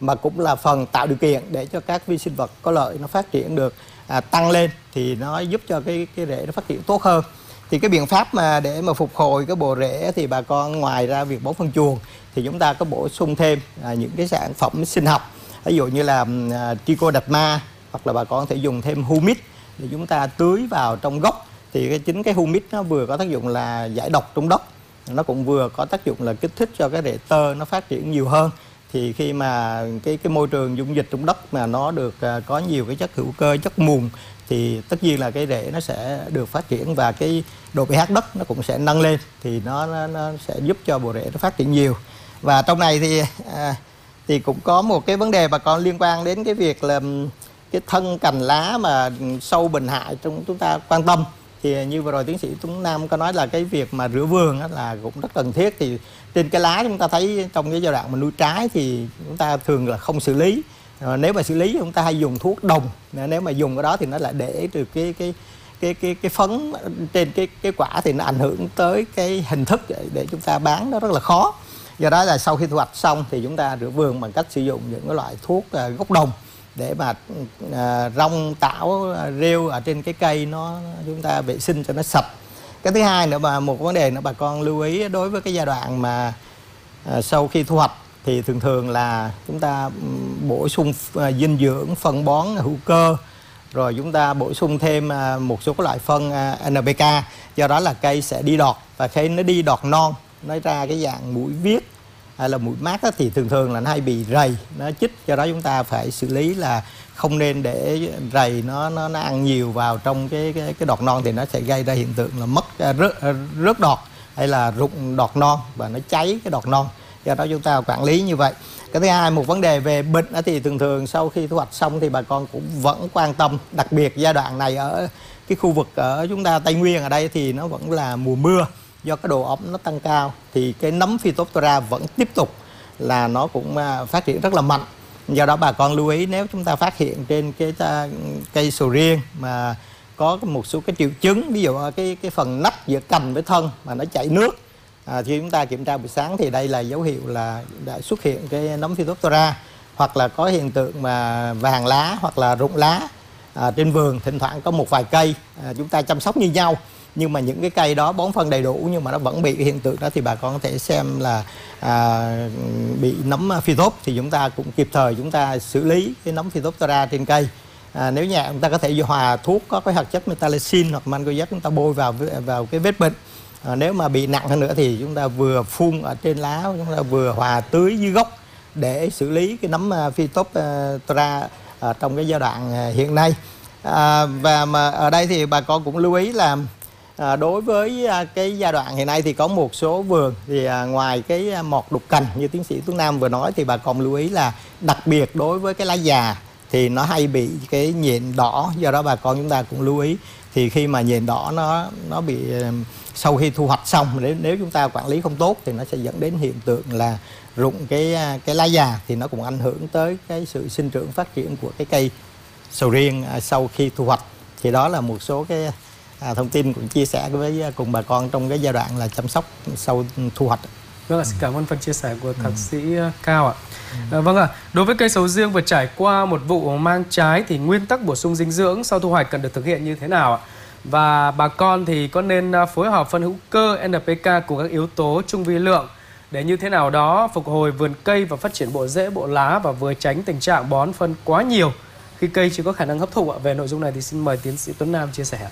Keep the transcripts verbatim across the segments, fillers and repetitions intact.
mà cũng là phần tạo điều kiện để cho các vi sinh vật có lợi nó phát triển được à, tăng lên, thì nó giúp cho cái cái rễ nó phát triển tốt hơn. Thì cái biện pháp mà để mà phục hồi cái bộ rễ thì bà con ngoài ra việc bón phân chuồng thì chúng ta có bổ sung thêm à, những cái sản phẩm sinh học, ví dụ như là à, trichoderma, hoặc là bà con có thể dùng thêm humic để chúng ta tưới vào trong gốc. Thì cái chính cái humic nó vừa có tác dụng là giải độc trong đất, nó cũng vừa có tác dụng là kích thích cho cái rễ tơ nó phát triển nhiều hơn. Thì khi mà cái cái môi trường dung dịch trong đất mà nó được uh, có nhiều cái chất hữu cơ, chất mùn, thì tất nhiên là cái rễ nó sẽ được phát triển và cái độ pH đất nó cũng sẽ nâng lên, thì nó nó, nó sẽ giúp cho bộ rễ nó phát triển nhiều. Và trong này thì à, thì cũng có một cái vấn đề bà con liên quan đến cái việc là cái thân cành lá mà sâu bệnh hại trong chúng ta quan tâm. Thì như vừa rồi tiến sĩ Tuấn Nam có nói là cái việc mà rửa vườn là cũng rất cần thiết. Thì trên cái lá chúng ta thấy trong cái giai đoạn mà nuôi trái thì chúng ta thường là không xử lý. À, nếu mà xử lý chúng ta hay dùng thuốc đồng. Nếu mà dùng cái đó thì nó lại để được cái cái cái cái cái phấn trên cái cái quả, thì nó ảnh hưởng tới cái hình thức để chúng ta bán nó rất là khó. Do đó là sau khi thu hoạch xong thì chúng ta rửa vườn bằng cách sử dụng những cái loại thuốc uh, gốc đồng để mà uh, rong tảo uh, rêu ở trên cái cây nó chúng ta vệ sinh cho nó sạch. Cái thứ hai nữa mà một vấn đề nữa bà con lưu ý đối với cái giai đoạn mà uh, sau khi thu hoạch thì thường thường là chúng ta um, bổ sung uh, dinh dưỡng, phân bón hữu cơ, rồi chúng ta bổ sung thêm uh, một số các loại phân uh, en pê ca. Do đó là cây sẽ đi đọt, và khi nó đi đọt non, nó ra cái dạng mũi viết hay là mũi mát đó, thì thường thường là nó hay bị rầy, nó chích. Do đó chúng ta phải xử lý là không nên để rầy nó nó, nó ăn nhiều vào trong cái, cái cái đọt non, thì nó sẽ gây ra hiện tượng là mất rớt, rớt đọt hay là rụng đọt non và nó cháy cái đọt non. Do đó chúng ta quản lý như vậy. Cái thứ hai, một vấn đề về bệnh thì thường thường sau khi thu hoạch xong thì bà con cũng vẫn quan tâm, đặc biệt giai đoạn này ở cái khu vực ở chúng ta Tây Nguyên ở đây thì nó vẫn là mùa mưa, do cái độ ẩm nó tăng cao thì cái nấm Phytophthora vẫn tiếp tục là nó cũng phát triển rất là mạnh. Do đó bà con lưu ý, nếu chúng ta phát hiện trên cái cây sầu riêng mà có một số cái triệu chứng, ví dụ cái cái phần nách giữa cành với thân mà nó chảy nước, à, khi chúng ta kiểm tra buổi sáng thì đây là dấu hiệu là đã xuất hiện cái nấm Phytophthora. Hoặc là có hiện tượng mà vàng lá hoặc là rụng lá à, trên vườn, thỉnh thoảng có một vài cây à, chúng ta chăm sóc như nhau, nhưng mà những cái cây đó bón phân đầy đủ nhưng mà nó vẫn bị hiện tượng đó, thì bà con có thể xem là à, bị nấm Phytophthora, thì chúng ta cũng kịp thời chúng ta xử lý cái nấm Phytophthora trên cây. À, nếu nhà chúng ta có thể hòa thuốc có cái hoạt chất metallocin hoặc mangojet chúng ta bôi vào vào cái vết bệnh. À, nếu mà bị nặng hơn nữa thì chúng ta vừa phun ở trên lá, chúng ta vừa hòa tưới dưới gốc để xử lý cái nấm Phytophthora à, trong cái giai đoạn à, hiện nay. À, và mà ở đây thì bà con cũng lưu ý là à, đối với à, cái giai đoạn hiện nay thì có một số vườn thì à, ngoài cái mọt đục cành như tiến sĩ Tuấn Nam vừa nói, thì bà con lưu ý là đặc biệt đối với cái lá già thì nó hay bị cái nhện đỏ. Do đó bà con chúng ta cũng lưu ý, thì khi mà nhện đỏ nó nó bị sau khi thu hoạch xong, nếu nếu chúng ta quản lý không tốt thì nó sẽ dẫn đến hiện tượng là rụng cái cái lá già, thì nó cũng ảnh hưởng tới cái sự sinh trưởng phát triển của cái cây sầu riêng sau khi thu hoạch. Thì đó là một số cái à, thông tin cũng chia sẻ với cùng bà con trong cái giai đoạn là chăm sóc sau thu hoạch. Vâng ạ, xin cảm ơn phần chia sẻ của thạc sĩ Cao ạ. À, vâng ạ, đối với cây sầu riêng vừa trải qua một vụ mang trái thì nguyên tắc bổ sung dinh dưỡng sau thu hoạch cần được thực hiện như thế nào ạ? Và bà con thì có nên phối hợp phân hữu cơ en pê ca cùng các yếu tố trung vi lượng để như thế nào đó phục hồi vườn cây và phát triển bộ rễ, bộ lá, và vừa tránh tình trạng bón phân quá nhiều khi cây chưa có khả năng hấp thụ ạ? Về nội dung này thì xin mời tiến sĩ Tuấn Nam chia sẻ.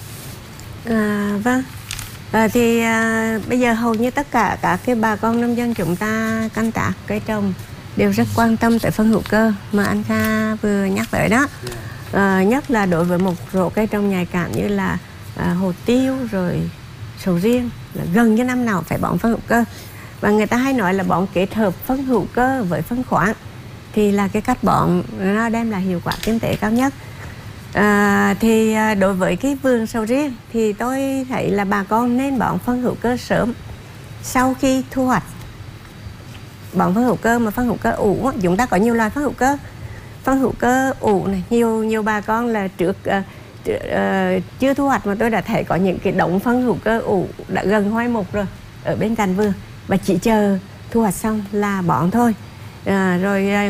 À, vâng. À, thì à, bây giờ hầu như tất cả các cái bà con nông dân chúng ta canh tác cây trồng đều rất quan tâm tới phân hữu cơ mà anh Kha vừa nhắc tới đó. À, nhất là đối với một số cây trồng nhạy cảm như là à, hồ tiêu rồi sầu riêng, là gần như năm nào phải bón phân hữu cơ. Và người ta hay nói là bón kết hợp phân hữu cơ với phân khoáng thì là cái cách bón nó đem lại hiệu quả kinh tế cao nhất. À, thì đối với cái vườn sầu riêng thì tôi thấy là bà con nên bón phân hữu cơ sớm sau khi thu hoạch. Bón phân hữu cơ mà phân hữu cơ ủ, chúng ta có nhiều loại phân hữu cơ. Phân hữu cơ ủ này, nhiều nhiều bà con là trước uh, uh, chưa thu hoạch mà tôi đã thấy có những cái đống phân hữu cơ ủ đã gần hoai mục rồi ở bên cạnh vườn, và chỉ chờ thu hoạch xong là bón thôi. À, rồi